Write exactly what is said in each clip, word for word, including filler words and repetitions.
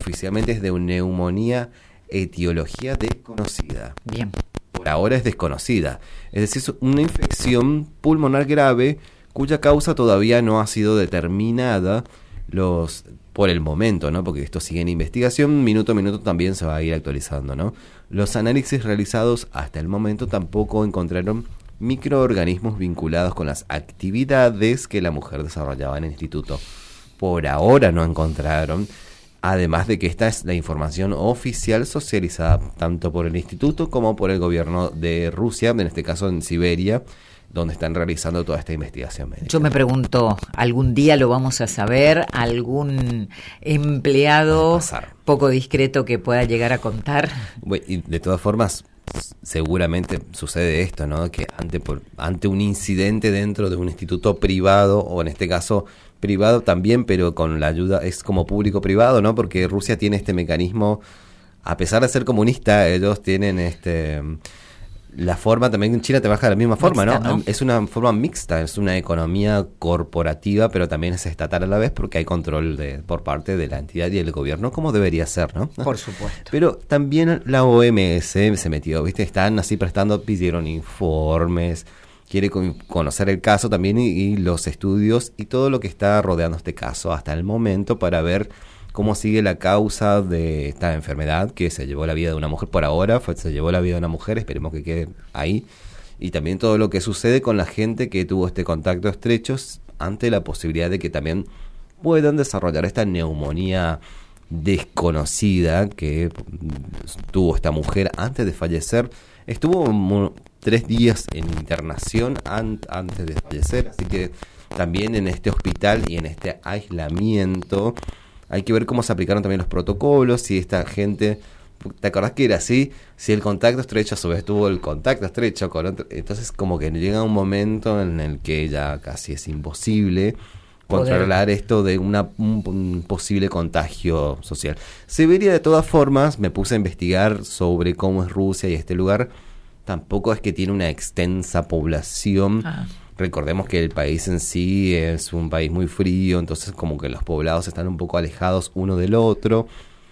oficialmente es de neumonía etiología desconocida. Bien. Por ahora es desconocida. Es decir, es una infección pulmonar grave cuya causa todavía no ha sido determinada los por el momento, ¿no? Porque esto sigue en investigación, minuto a minuto también se va a ir actualizando, ¿no? Los análisis realizados hasta el momento tampoco encontraron microorganismos vinculados con las actividades que la mujer desarrollaba en el instituto. Por ahora no encontraron, además de que esta es la información oficial socializada tanto por el instituto como por el gobierno de Rusia, en este caso en Siberia, donde están realizando toda esta investigación médica. Yo me pregunto, ¿algún día lo vamos a saber? ¿Algún empleado poco discreto que pueda llegar a contar? Bueno, y de todas formas, seguramente sucede esto, ¿no? Que ante, por, ante un incidente dentro de un instituto privado, o en este caso privado también, pero con la ayuda, es como público-privado, ¿no? Porque Rusia tiene este mecanismo, a pesar de ser comunista, ellos tienen este... La forma también en China trabaja de la misma forma, mixta, ¿no? ¿no? Es una forma mixta, es una economía corporativa, pero también es estatal a la vez porque hay control de, por parte de la entidad y el gobierno, como debería ser, ¿no? Por supuesto. Pero también la O M S se metió, ¿viste? Están así prestando, pidieron informes, quiere conocer el caso también y, y los estudios y todo lo que está rodeando este caso hasta el momento para ver cómo sigue la causa de esta enfermedad que se llevó la vida de una mujer. Por ahora fue, se llevó la vida de una mujer, esperemos que quede ahí. Y también todo lo que sucede con la gente que tuvo este contacto estrecho ante la posibilidad de que también puedan desarrollar esta neumonía desconocida que tuvo esta mujer antes de fallecer. Estuvo tres días en internación an- antes de fallecer, así que también en este hospital y en este aislamiento hay que ver cómo se aplicaron también los protocolos, si esta gente, ¿te acordás que era así? Si el contacto estrecho a su vez tuvo el contacto estrecho con otro, entonces como que llega un momento en el que ya casi es imposible controlar Poder. esto de una, un, un posible contagio social. Siberia, de todas formas, me puse a investigar sobre cómo es Rusia y este lugar, tampoco es que tiene una extensa población. Ah. Recordemos que el país en sí es un país muy frío, entonces como que los poblados están un poco alejados uno del otro.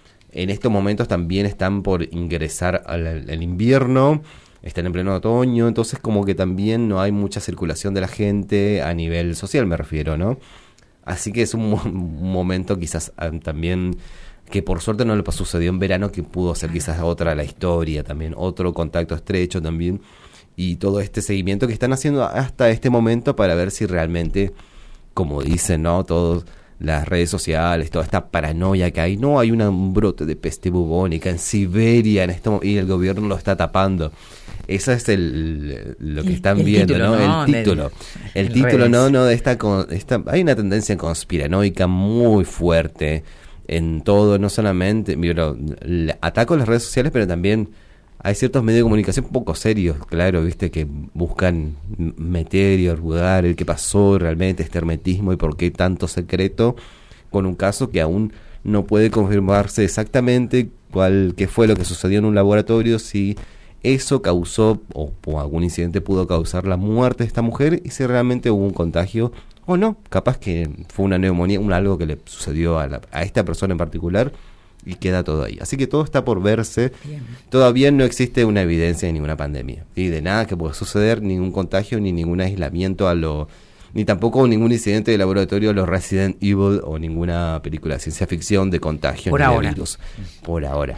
En estos momentos también están por ingresar al, al invierno, están en pleno otoño, entonces como que también no hay mucha circulación de la gente a nivel social, me refiero, ¿no? Así que es un, un momento quizás también que por suerte no le sucedió en verano, que pudo ser quizás otra la historia también, otro contacto estrecho también. Y todo este seguimiento que están haciendo hasta este momento para ver si realmente, como dicen, ¿no? Todas las redes sociales, toda esta paranoia que hay, no hay una, un brote de peste bubónica en Siberia en este, y el gobierno lo está tapando. Ese es el lo que están el viendo, título, ¿no? ¿no? El título. Del, el título, redes. no, no, de esta, esta... Hay una tendencia conspiranoica muy fuerte en todo, no solamente... Mira, ataco a las redes sociales, pero también... Hay ciertos medios de comunicación poco serios, claro, viste, que buscan meter y hurgar el qué pasó realmente, este hermetismo y por qué tanto secreto, con un caso que aún no puede confirmarse exactamente cuál qué fue lo que sucedió en un laboratorio, si eso causó o, o algún incidente pudo causar la muerte de esta mujer y si realmente hubo un contagio o no, capaz que fue una neumonía, un algo que le sucedió a, la, a esta persona en particular. Y queda todo ahí. Así que todo está por verse. Bien. Todavía no existe una evidencia de ninguna pandemia. Y de nada que pueda suceder, ningún contagio, ni ningún aislamiento a lo... Ni tampoco ningún incidente de laboratorio a los Resident Evil o ninguna película de ciencia ficción de contagio por ni ahora. de virus. Por ahora.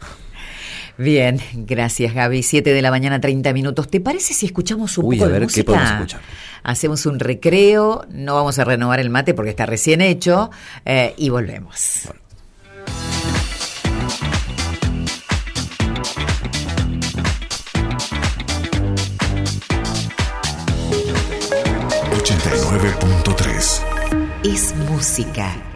Bien, gracias Gaby. Siete de la mañana, treinta minutos. ¿Te parece si escuchamos un Uy, poco a ver, de música? ¿qué podemos escuchar? Hacemos un recreo, no vamos a renovar el mate porque está recién hecho, eh, y volvemos. Bueno. ochenta y nueve punto tres Es música.